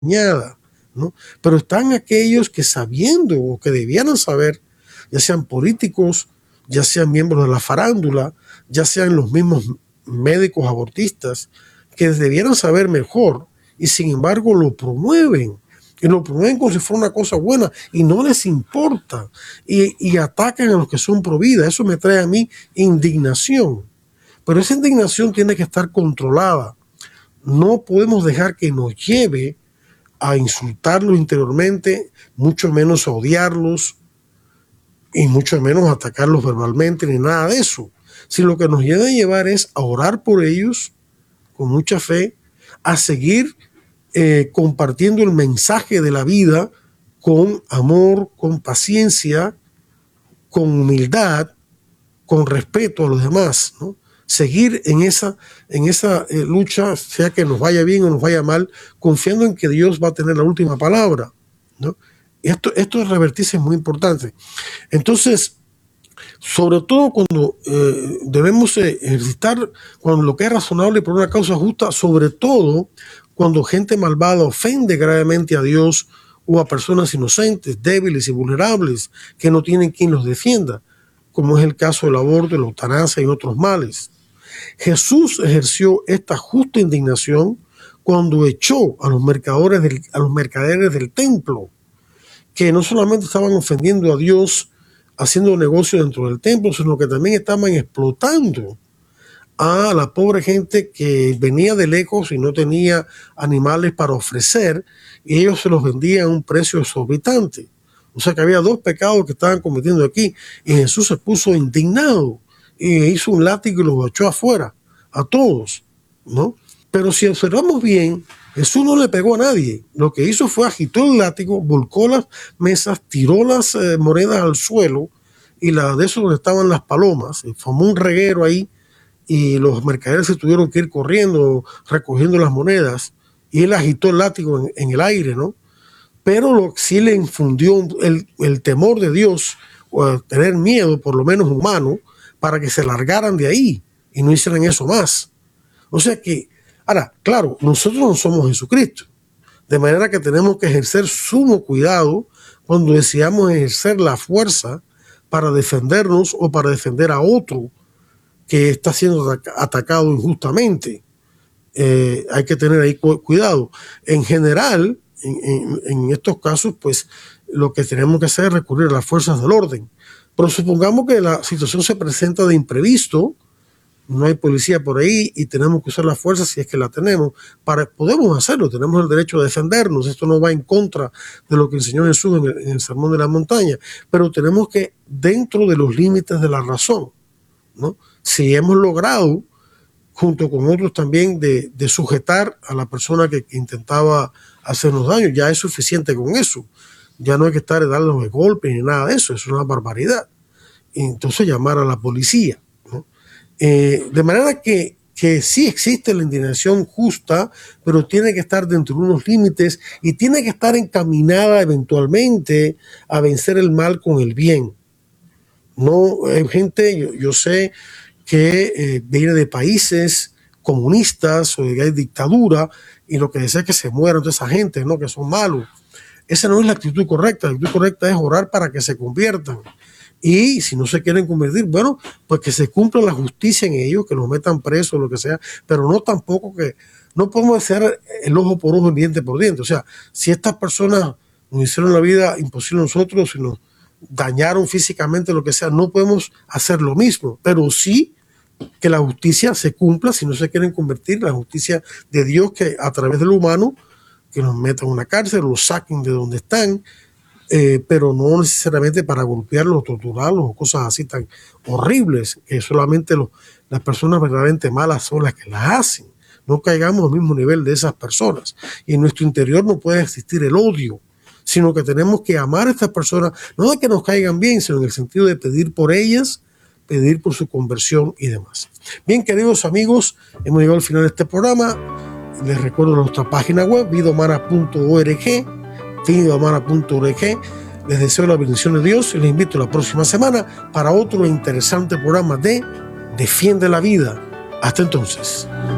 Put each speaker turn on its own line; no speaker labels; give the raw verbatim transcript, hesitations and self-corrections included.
engañada, ¿no? Pero están aquellos que sabiendo o que debieran saber, ya sean políticos, ya sean miembros de la farándula, ya sean los mismos médicos abortistas, que debieran saber mejor y sin embargo lo promueven. Y lo promueven como si fuera una cosa buena y no les importa. Y, y atacan a los que son pro vida. Eso me trae a mí indignación. Pero esa indignación tiene que estar controlada. No podemos dejar que nos lleve a insultarlos interiormente, mucho menos a odiarlos y mucho menos a atacarlos verbalmente ni nada de eso. Si lo que nos debe a llevar es a orar por ellos con mucha fe, a seguir eh, compartiendo el mensaje de la vida con amor, con paciencia, con humildad, con respeto a los demás, ¿no? Seguir en esa, en esa eh, lucha, sea que nos vaya bien o nos vaya mal, confiando en que Dios va a tener la última palabra, ¿no? Esto, esto de revertirse es muy importante. Entonces, sobre todo cuando eh, debemos eh, ejercitar cuando lo que es razonable por una causa justa, sobre todo cuando gente malvada ofende gravemente a Dios o a personas inocentes, débiles y vulnerables que no tienen quien los defienda, como es el caso del aborto, la eutanasia y otros males. Jesús ejerció esta justa indignación cuando echó a los mercaderes del, a los mercaderes del templo, que no solamente estaban ofendiendo a Dios haciendo negocio dentro del templo, sino que también estaban explotando a la pobre gente que venía de lejos y no tenía animales para ofrecer, y ellos se los vendían a un precio exorbitante. O sea que había dos pecados que estaban cometiendo aquí, y Jesús se puso indignado y hizo un látigo y los echó afuera a todos, ¿no? Pero si observamos bien, Jesús no le pegó a nadie. Lo que hizo fue agitó el látigo, volcó las mesas, tiró las eh, monedas al suelo, y la de eso donde estaban las palomas, y formó un reguero ahí, y los mercaderes se tuvieron que ir corriendo, recogiendo las monedas, y él agitó el látigo en, en el aire, ¿no? Pero lo que sí le infundió el, el temor de Dios, o tener miedo, por lo menos humano, para que se largaran de ahí y no hicieran eso más. O sea que, ahora, claro, nosotros no somos Jesucristo, de manera que tenemos que ejercer sumo cuidado cuando deseamos ejercer la fuerza para defendernos o para defender a otro que está siendo atacado injustamente. Eh, hay que tener ahí cuidado. En general, en, en, en estos casos, pues lo que tenemos que hacer es recurrir a las fuerzas del orden. Pero supongamos que la situación se presenta de imprevisto, no hay policía por ahí y tenemos que usar la fuerza si es que la tenemos. Para, podemos hacerlo, tenemos el derecho a defendernos. Esto no va en contra de lo que enseñó Jesús en el, en el Sermón de la Montaña, pero tenemos que, dentro de los límites de la razón, ¿no? Si hemos logrado, junto con otros también, de, de sujetar a la persona que, que intentaba hacernos daño, ya es suficiente con eso. Ya no hay que estar dando golpes ni nada de eso, es una barbaridad. Y entonces llamar a la policía, ¿no? Eh, de manera que, que sí existe la indignación justa, pero tiene que estar dentro de unos límites y tiene que estar encaminada eventualmente a vencer el mal con el bien. No, hay gente, yo, yo sé que eh, viene de países comunistas o de hay dictadura y lo que desea es que se mueran toda esa gente, ¿no? Que son malos. Esa no es la actitud correcta. La actitud correcta es orar para que se conviertan. Y si no se quieren convertir, bueno, pues que se cumpla la justicia en ellos, que los metan presos o lo que sea, pero no tampoco que, no podemos hacer el ojo por ojo, el diente por diente. O sea, si estas personas nos hicieron la vida imposible a nosotros, si nos dañaron físicamente, lo que sea, no podemos hacer lo mismo, pero sí que la justicia se cumpla si no se quieren convertir, la justicia de Dios que a través del humano, que los metan en una cárcel, los saquen de donde están, eh, pero no necesariamente para golpearlos, torturarlos o cosas así tan horribles, que solamente los, las personas verdaderamente malas son las que las hacen. No caigamos al mismo nivel de esas personas. Y en nuestro interior no puede existir el odio, sino que tenemos que amar a estas personas, no de que nos caigan bien, sino en el sentido de pedir por ellas, pedir por su conversión y demás. Bien, queridos amigos, hemos llegado al final de este programa. Les recuerdo nuestra página web, vida humana punto org, vida humana punto org. Les deseo la bendición de Dios y les invito la próxima semana para otro interesante programa de Defiende la Vida. Hasta entonces.